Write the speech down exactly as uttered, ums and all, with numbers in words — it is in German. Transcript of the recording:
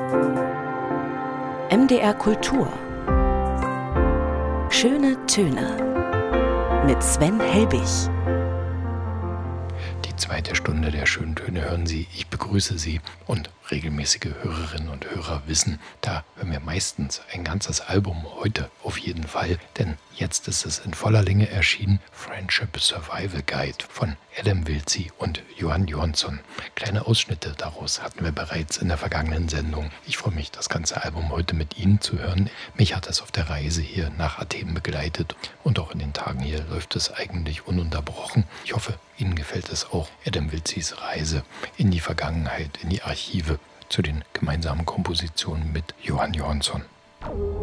M D R Kultur. Schöne Töne mit Sven Helbig. Die zweite Stunde der schönen Töne hören Sie. Ich begrüße Sie und regelmäßige Hörerinnen und Hörer wissen, da hören wir meistens ein ganzes Album, heute auf jeden Fall, denn jetzt ist es in voller Länge erschienen, Friendship Survival Guide von Adam Wiltzy und Johan Johansson. Kleine Ausschnitte daraus hatten wir bereits in der vergangenen Sendung. Ich freue mich, das ganze Album heute mit Ihnen zu hören. Mich hat es auf der Reise hier nach Athen begleitet und auch in den Tagen hier läuft es eigentlich ununterbrochen. Ich hoffe, Ihnen gefällt es auch, Adam Wiltzys Reise in die Vergangenheit, in die Archive zu den gemeinsamen Kompositionen mit Johan Johansson.